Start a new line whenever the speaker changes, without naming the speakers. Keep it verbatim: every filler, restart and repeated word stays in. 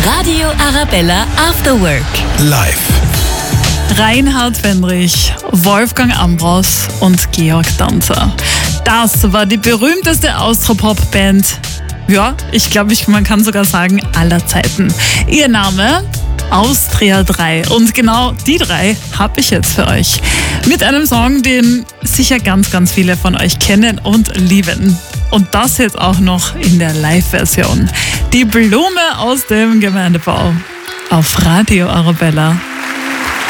Radio Arabella After Work.
Live.
Reinhard Fendrich, Wolfgang Ambros und Georg Danzer. Das war die berühmteste Austropop-Band, ja, ich glaube, ich, man kann sogar sagen, aller Zeiten. Ihr Name? Austria drei. Und genau die drei habe ich jetzt für euch. Mit einem Song, den sicher ganz, ganz viele von euch kennen und lieben. Und das jetzt auch noch in der Live-Version. Die Blume aus dem Gemeindebau. Auf Radio Arabella.